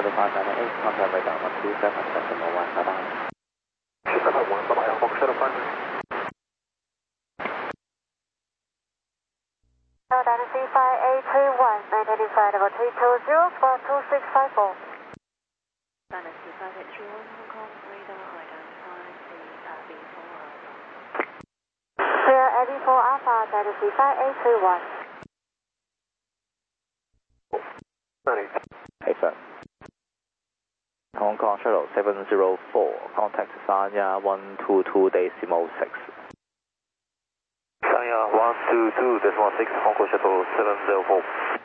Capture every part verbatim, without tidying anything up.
Shuttle five nine eight, contact radar one two seven decimal one, bye bye. Shuttle one, bye bye, Hong Shuttle five. Dynasty five eight three one, maintaining flight level three two zero, squawk two six five four. Dynasty five eight three one, Hong Kong, radar identified the uh, B four Alpha. Clear A B four Alpha, Dynasty five eight three one. Hey sir. Hong Kong Shuttle seven zero four, contact Sanya one two two decimal six. Sanya one two two decimal six, Hong Kong Shuttle seven zero four.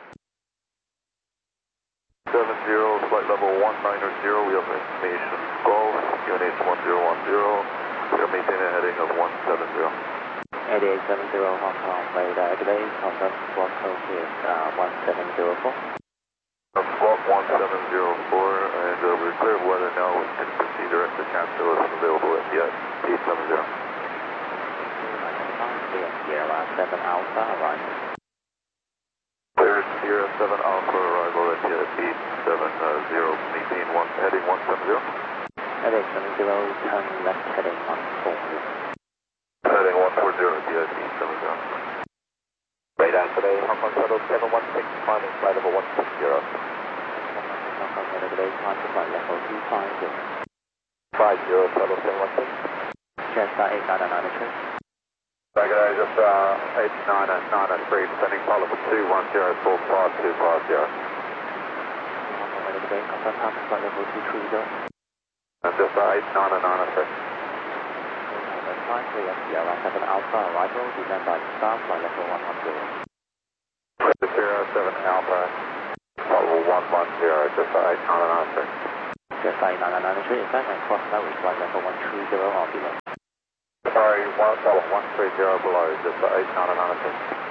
seven zero, flight level one nine zero, we have information Golf, unit one zero one zero, we are maintaining a heading of one seven zero. eighty-eight seventy Hong Kong, radar activate, confirm squawk code is uh, one seven zero four. Squawk one seven zero four, and uh, we're clear of weather now, we can proceed direct to Capsule if available at the eight seven zero. Sierra seven Alpha, arrival. Clear Sierra seven Alpha, arrival at the eight seven zero, maintain one, heading one seven zero. eighty-eight seventy, turn left heading one four zero. Heading one four zero at the eight seven zero. Radar today, Hong Kong Shuttle seven one six, climbing flight level one six zero. Hong Kong Shuttle today, climb to flight level two five zero. five zero, Shuttle seven one six. Jetstar eight nine nine three. Regular, just uh, eight nine nine three, descending flight level two one zero, full five two five zero. Hong Kong Shuttle today, confirm path flight level two three zero. And just uh, eight nine nine three. Flight three Sierra seven Alpha, arrival, descend by star, flight level one one zero. Sierra seven Alpha, flight level one one zero, just uh, eight nine nine three. Jetstar eight nine nine three, descend and cross now with flight level one three zero or below. Sorry, one, one three zero below, just uh, eight nine nine three.